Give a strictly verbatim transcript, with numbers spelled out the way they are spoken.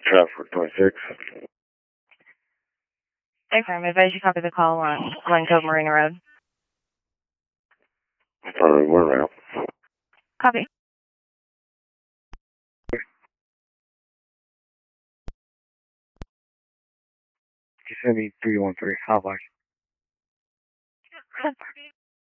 Traffic twenty-six. Affirm. Advise you copy the call on Glen Cove Marina Road. Sorry, where now? Copy. Just send me three one three. How much?